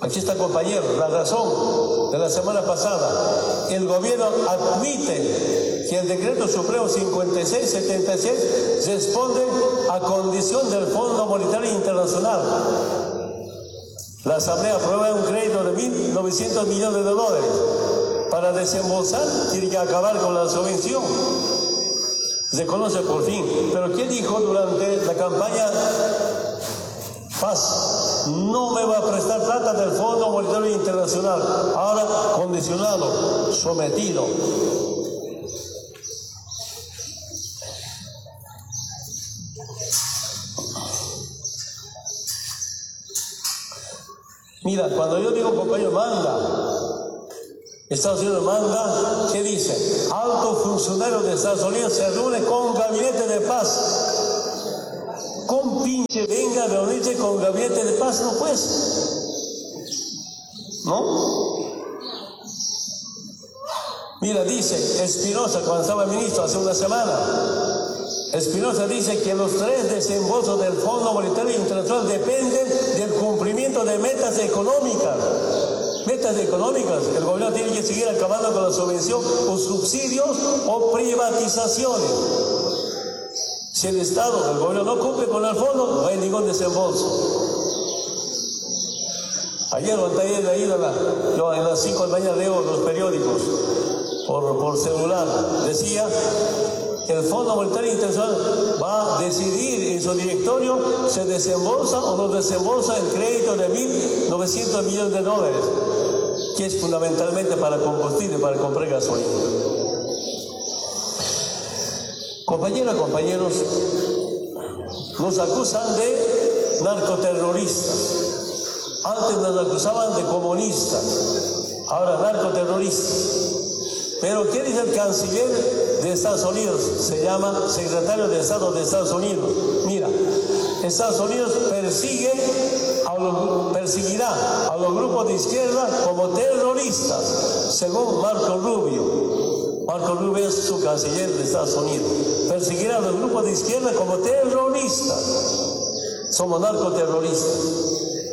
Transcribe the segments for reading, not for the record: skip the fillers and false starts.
Aquí está, compañero, la razón de la semana pasada. El gobierno admite que el decreto supremo 5676 responde a condición del Fondo Monetario Internacional. La Asamblea aprueba un crédito de 1.900 millones de dólares. Para desembolsar, tiene que acabar con la subvención. Se conoce por fin. Pero ¿qué dijo durante la campaña Paz? No me va a prestar plata del Fondo Monetario Internacional. Ahora condicionado, sometido. Mira, cuando yo digo, compañero, manda, Estados Unidos manda, ¿qué dice? Alto funcionario de Estados Unidos se reúne con gabinete de paz. Con pinche venga a reunirse con gabinete de paz, no pues. ¿No? Mira, dice Espinosa, cuando estaba ministro hace una semana, Espinosa dice que los 3 desembolsos del Fondo Monetario Internacional dependen del cumplimiento de metas económicas. Metas económicas. El gobierno tiene que seguir acabando con la subvención o subsidios o privatizaciones. Si el Estado, el gobierno no cumple con el fondo, no hay ningún desembolso. Ayer o anteayer yo en las 5 de la mañana leo los periódicos por celular. Decía, el Fondo Monetario Internacional va a decidir en su directorio se desembolsa o no desembolsa el crédito de 1.900 millones de dólares, que es fundamentalmente para combustible, para comprar gasolina. Compañeras, compañeros, nos acusan de narcoterroristas. Antes nos acusaban de comunistas, ahora narcoterroristas. Pero ¿qué dice el canciller de Estados Unidos? Se llama secretario de Estado de Estados Unidos. Mira, Estados Unidos perseguirá a los grupos de izquierda como terroristas, según Marco Rubio. Marco Rubio es su canciller de Estados Unidos. Perseguirá a los grupos de izquierda como terroristas. Somos narcoterroristas.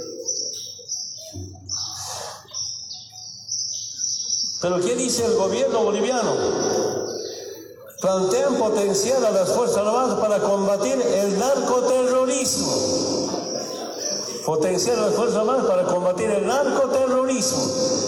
Pero ¿qué dice el gobierno boliviano? Plantean potenciar a las Fuerzas Armadas para combatir el narcoterrorismo. Potenciar a las Fuerzas Armadas para combatir el narcoterrorismo.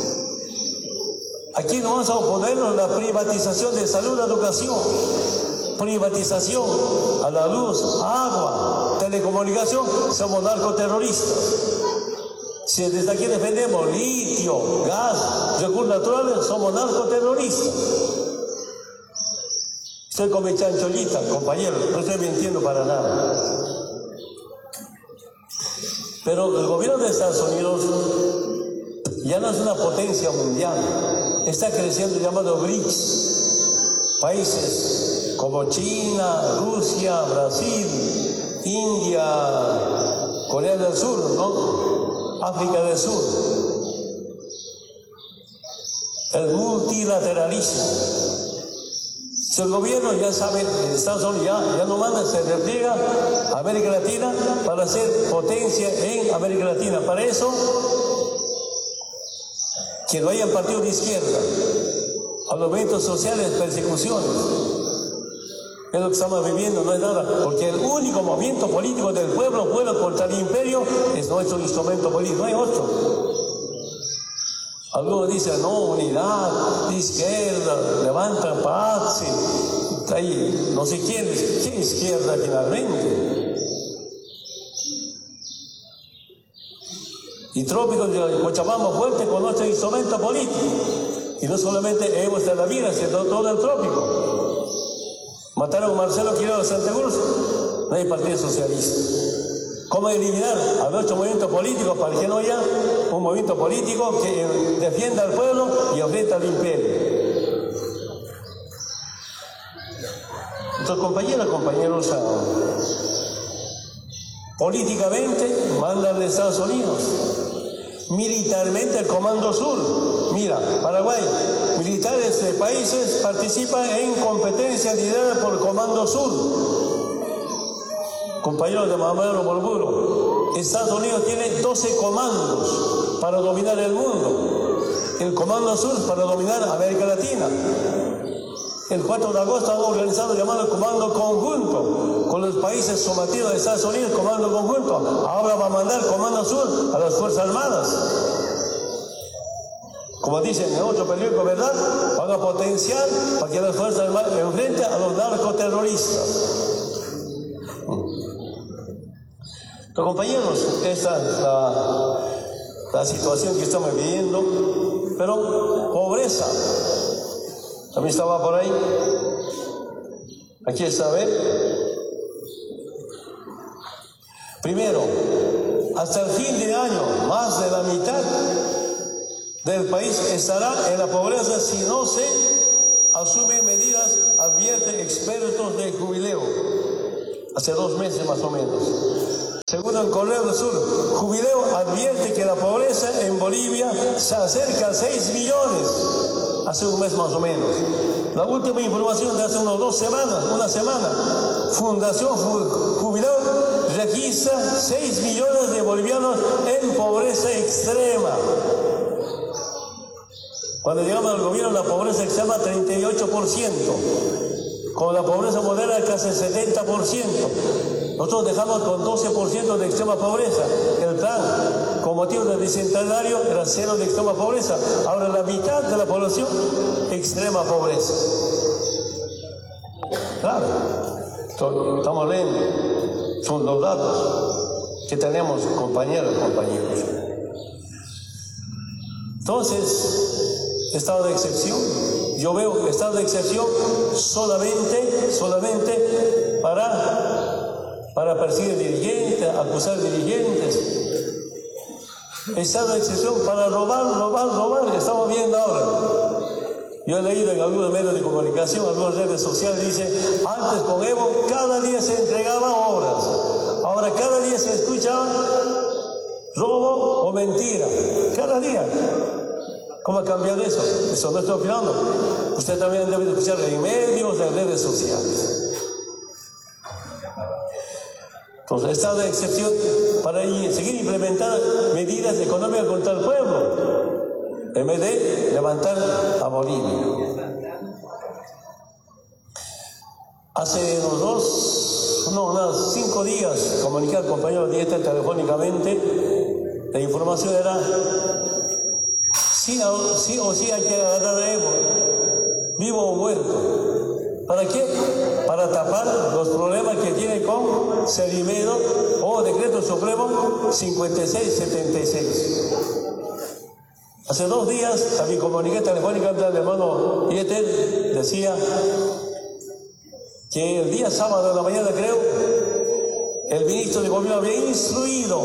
Aquí no vamos a oponernos a la privatización de salud y educación. Privatización a la luz, agua, telecomunicación. Somos narcoterroristas. Si desde aquí defendemos litio, gas, recursos naturales, somos narcoterroristas. Estoy con mi chanchollita, compañero, no estoy mintiendo para nada. Pero el gobierno de Estados Unidos ya no es una potencia mundial, está creciendo llamado BRICS, países como China, Rusia, Brasil, India, Corea del Sur, ¿no? África del Sur. El multilateralismo. Si el gobierno ya sabe, Estados Unidos ya no manda, se repliega a América Latina para ser potencia en América Latina. Para eso, que no haya partido de izquierda, a los movimientos sociales, persecuciones. Es lo que estamos viviendo, no es nada, porque el único movimiento político del pueblo contra el imperio es nuestro instrumento político, no hay otro. Algunos dicen, no, unidad, izquierda, levantan paz, ahí, no sé quién izquierda finalmente. Y trópicos de Cochabamba fuerte con nuestro instrumento político. Y no solamente hemos de la vida, sino todo el trópico. Mataron a Marcelo Quiroga Santagurus, no hay partido socialista. ¿Cómo eliminar a nuestro movimiento político para que no haya un movimiento político que defienda al pueblo y enfrenta al imperio? Entonces, compañeros, políticamente mandan de Estados Unidos, militarmente el Comando Sur. Mira, Paraguay, militares de países participan en competencias lideradas por el Comando Sur. Compañeros de Mamaro Borburo, Estados Unidos tiene 12 comandos para dominar el mundo. El Comando Sur para dominar América Latina. El 4 de agosto han organizado llamado Comando Conjunto con los países sometidos de Estados Unidos, Comando Conjunto. Ahora va a mandar Comando Sur a las Fuerzas Armadas. Como dicen en otro periódico, ¿verdad? Van a potenciar para que las Fuerzas Armadas enfrenten a los narcoterroristas. Pero compañeros, esta es la situación que estamos viviendo. Pero pobreza también estaba por ahí. Aquí está, ¿ver? Primero, hasta el fin de año, más de la mitad del país estará en la pobreza si no se asumen medidas, advierten expertos de Jubileo. Hace 2 meses más o menos. Según el Correo del Sur, Jubileo advierte que la pobreza en Bolivia se acerca a 6 millones, hace un mes más o menos. La última información de hace unas 2 semanas, una semana, Fundación Jubileo registra 6 millones de bolivianos en pobreza extrema. Cuando llegamos al gobierno, la pobreza extrema 38%, con la pobreza moderada casi 70%. Nosotros dejamos con 12% de extrema pobreza. El plan, con motivo del bicentenario, era 0 de extrema pobreza. Ahora la mitad de la población, extrema pobreza. Claro, estamos leyendo, son los datos que tenemos, compañeros y compañeros. Entonces, estado de excepción. Yo veo estado de excepción solamente para perseguir dirigentes, acusar dirigentes. Estado de excepción para robar. Estamos viendo ahora. Yo he leído en algunos medios de comunicación, algunas redes sociales, dice, antes con Evo cada día se entregaban obras. Ahora cada día se escucha robo o mentira. Cada día. ¿Cómo ha cambiado eso? Eso no estoy opinando. Usted también debe escuchar en medios, en redes sociales. Entonces, estado de excepción para seguir implementando medidas económicas contra el pueblo, en vez de levantar a Bolivia. Hace unos 5 días, comuniqué al compañero Dieta telefónicamente, la información era sí o sí hay que agarrar a Evo, vivo o muerto. ¿Para qué? Para tapar los problemas que tiene con Cerimedo o Decreto Supremo 5676. Hace 2 días, a mi comuniqué telefónicamente al hermano Dieter, decía que el día sábado de la mañana, creo, el ministro de Gobierno había instruido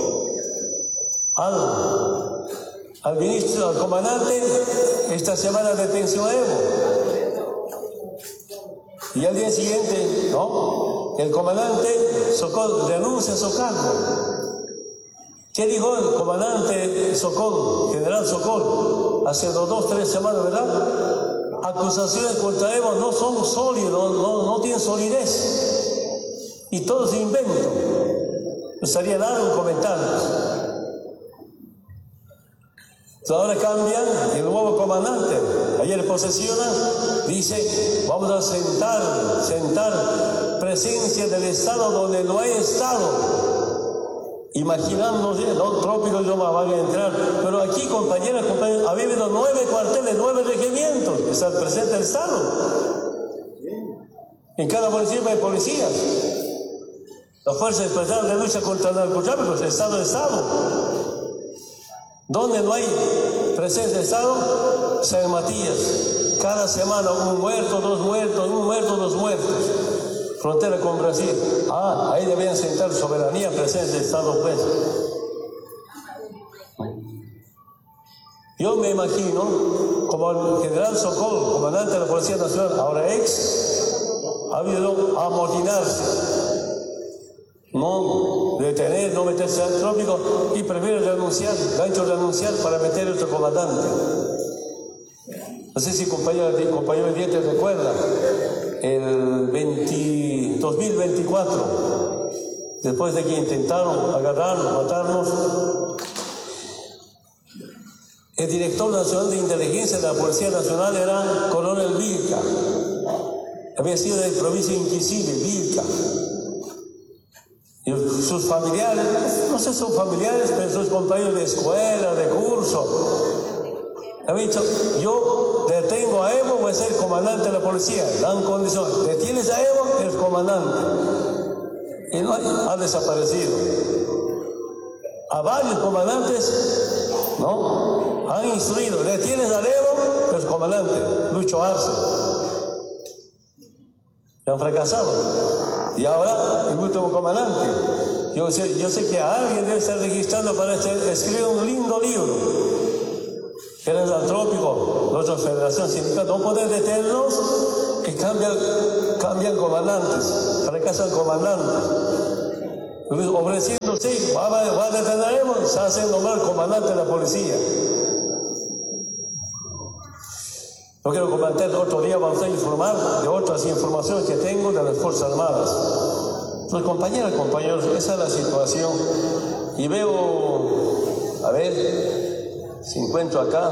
al ministro, al comandante, esta semana de detención a Evo. Y al día siguiente, ¿no? El comandante Sokol renuncia a su cargo. ¿Qué dijo el comandante Sokol, general Sokol, hace 2-3 semanas, verdad? Acusaciones contra Evo no son sólidas, no tienen solidez. Y todo es invento. Estaría largo comentarios. Ahora cambian el nuevo comandante. Ayer posesiona, dice, vamos a sentar presencia del Estado donde no hay Estado. Imaginándose, los trópicos no van a entrar. Pero aquí, compañeras, ha habido 9 cuarteles, 9 regimientos. Está presente el Estado. En cada municipio hay policías. Las fuerzas especiales de lucha contra el narcotráfico, Estado. Donde no hay presencia de Estado, San Matías. Cada semana 1 muerto, 2 muertos, 1 muerto, 2 muertos. Frontera con Brasil. Ahí debían sentar soberanía, presencia de Estado, pues. Yo me imagino, como el general Sokol, comandante de la Policía Nacional, ahora ha habido amotinarse. No detener, no meterse al trópico y prefiere renunciar, gancho renunciar para meter otro comandante. No sé si compañero Diente recuerda, el 2024 después de que intentaron agarrarnos, matarnos. El director nacional de inteligencia de la Policía Nacional era Coronel Vilca. Había sido de provincia Inquisible, Vilca. Y sus familiares, no sé si son familiares, pero sus compañeros de escuela, de curso, habían dicho: yo detengo a Evo, voy a ser comandante de la policía. Dan condición: detienes a Evo, eres comandante. Y no ha desaparecido. A varios comandantes, ¿no?, han instruido: detienes a Evo, eres comandante. Lucho Arce. Y han fracasado. Y ahora el último comandante. Yo sé que alguien debe estar registrando para escribir un lindo libro. Eres antrópico, nuestra Federación Sindical, no pueden detenernos, que cambian comandantes, fracasan comandantes. Ofreciendo, sí, va a detenernos, se hace nombrar comandante de la policía. No quiero comentar, otro día vamos a informar de otras informaciones que tengo de las Fuerzas Armadas. Pues compañeros, esa es la situación. Y veo, a ver, si encuentro acá,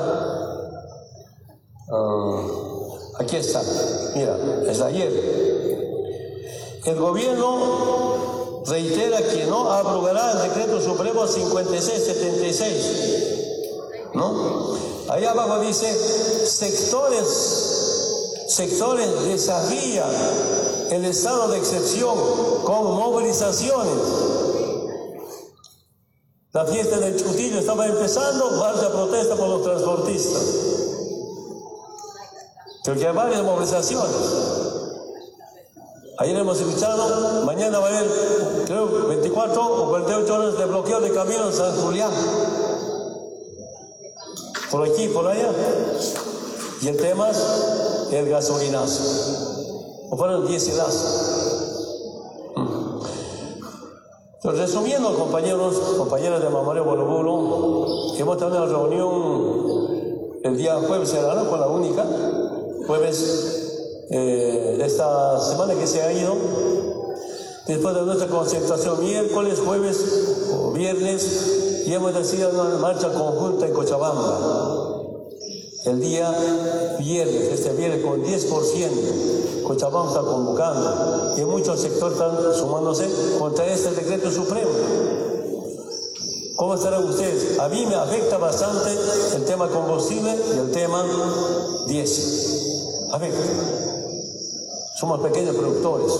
aquí está, mira, es ayer. El gobierno reitera que no abrogará el decreto supremo 5676, ¿no? Ahí abajo dice: sectores desafían el estado de excepción con movilizaciones. La fiesta del Chutillo estaba empezando, marcha protesta por los transportistas. Creo que hay varias movilizaciones. Ayer hemos escuchado, mañana va a haber, creo, 24 o 48 horas de bloqueo de caminos en San Julián. Por aquí, por allá. Y el tema es el gasolinazo. O fueron 10 Entonces, resumiendo, compañeras de Mamario Bolobulo, hemos tenido una reunión el día jueves, ¿no?, con la única, jueves de esta semana que se ha ido, después de nuestra concentración miércoles, jueves o viernes, y hemos decidido una marcha conjunta en Cochabamba. El día viernes, este viernes, con 10%, Cochabamba está convocando, y muchos sectores están sumándose contra este decreto supremo. ¿Cómo estarán ustedes? A mí me afecta bastante el tema combustible y el tema diésel. Afecta. Somos pequeños productores.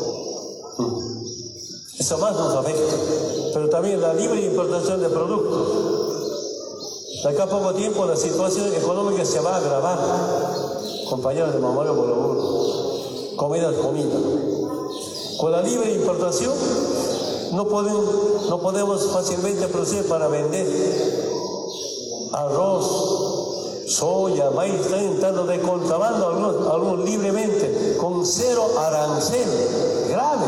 Eso más nos afecta. Pero también la libre importación de productos. De acá a poco tiempo la situación económica se va a agravar. Compañeros de Mamario Bolobulo, comida. Con la libre importación no podemos fácilmente producir para vender. Arroz, soya, maíz, están entrando de contrabando algunos libremente, con 0 arancel. Grave.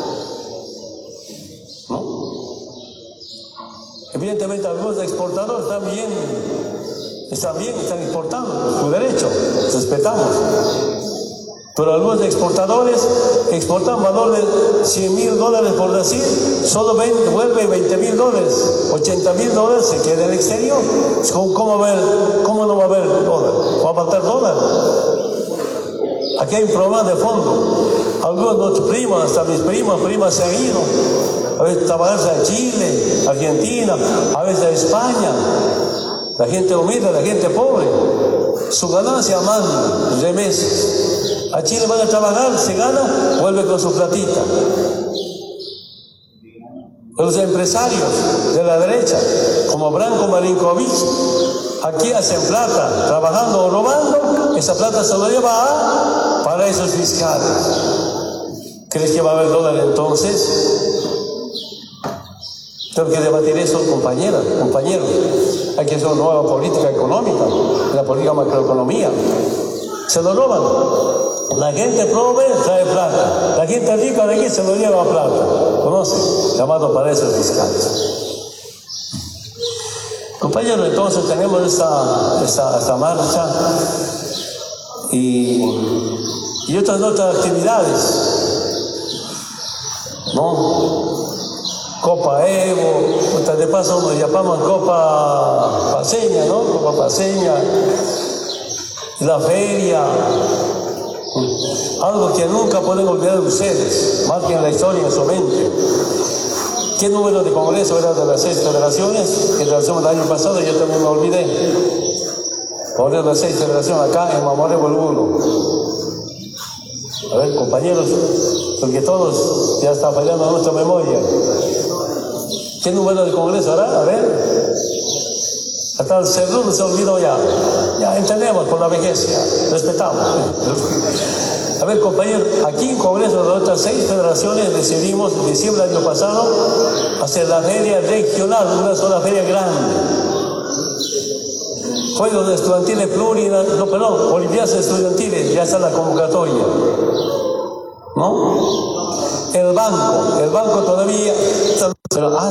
¿No? Evidentemente algunos exportadores están exportando, su derecho, respetamos. Pero algunos exportadores exportan valor de $100,000 por decir, solo vuelve $20,000, $80,000 se queda en el exterior. ¿Cómo no va a haber dólar? ¿Va a faltar dólar? Aquí hay un problema de fondo. Algunos de nuestros primos, hasta mis primas se han ido. A veces trabajarse a Chile, Argentina, a veces a España. La gente humilde, la gente pobre. Su ganancia manda, remesas. A Chile van a trabajar, se gana, vuelve con su platita. Los empresarios de la derecha, como Branko Marinkovic, aquí hacen plata, trabajando o robando, esa plata se lo lleva a paraísos fiscales. ¿Crees que va a haber dólar entonces? Tengo que debatir eso, compañeros. Hay que hacer una nueva política económica, la política macroeconomía. Se lo roban. La gente pobre trae plata. La gente rica de aquí se lo lleva plata. ¿Conoce? Llamado paraísos fiscales. Compañeros, entonces tenemos esta marcha y otras actividades, ¿no? Copa Evo, de paso nos llaman Copa Paseña, ¿no? Copa Paseña, la feria, algo que nunca pueden olvidar ustedes, marquen la historia en su mente. ¿Qué número de congreso era de las 6 federaciones que realizamos el año pasado? Yo también me olvidé. Congreso de las 6 federaciones acá en Mamoré, Bolívar. A ver, compañeros, porque todos ya está fallando nuestra memoria. ¿Qué número de congreso hará? A ver. Hasta el segundo se olvidó ya. Ya entendemos por la vejez, ya respetamos. A ver, compañeros, aquí en Congreso de otras 6 federaciones decidimos en diciembre del año pasado hacer la feria regional, una sola feria grande. Juegos estudiantiles olimpiadas estudiantiles, ya está la convocatoria. ¿No? El banco todavía, pero